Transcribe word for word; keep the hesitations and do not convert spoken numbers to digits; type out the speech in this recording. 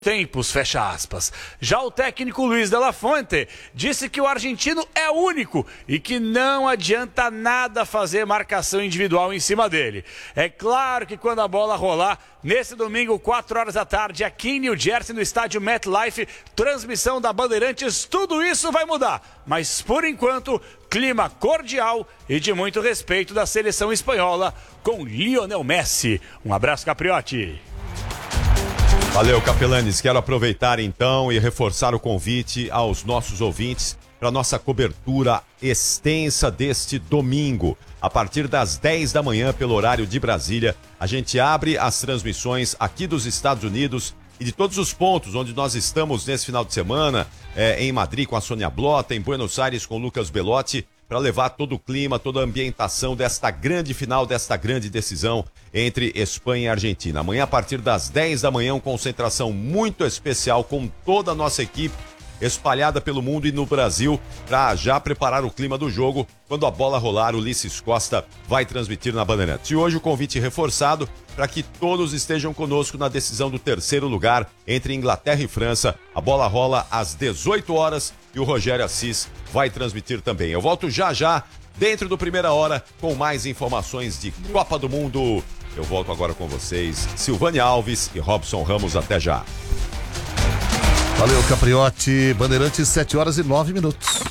tempos, fecha aspas. Já o técnico Luiz de la Fuente disse que o argentino é único e que não adianta nada fazer marcação individual em cima dele. É claro que quando a bola rolar, nesse domingo, quatro horas da tarde, aqui em New Jersey, no estádio MetLife, transmissão da Bandeirantes, tudo isso vai mudar. Mas, por enquanto, clima cordial e de muito respeito da seleção espanhola com Lionel Messi. Um abraço, Capriotti. Valeu, Capelanes. Quero aproveitar então e reforçar o convite aos nossos ouvintes para nossa cobertura extensa deste domingo. A partir das dez da manhã, pelo horário de Brasília, a gente abre as transmissões aqui dos Estados Unidos e de todos os pontos onde nós estamos nesse final de semana, é, em Madrid com a Sônia Blota, em Buenos Aires com o Lucas Belotti, para levar todo o clima, toda a ambientação desta grande final, desta grande decisão entre Espanha e Argentina. Amanhã, a partir das dez da manhã, uma concentração muito especial com toda a nossa equipe espalhada pelo mundo e no Brasil, para já preparar o clima do jogo. Quando a bola rolar, o Ulisses Costa vai transmitir na Bandeirantes. E hoje o convite reforçado para que todos estejam conosco na decisão do terceiro lugar entre Inglaterra e França. A bola rola às dezoito horas e o Rogério Assis vai transmitir também. Eu volto já já, dentro do Primeira Hora, com mais informações de Copa do Mundo. Eu volto agora com vocês, Silvane Alves e Robson Ramos. Até já. Valeu, Capriotti. Bandeirantes, sete horas e nove minutos.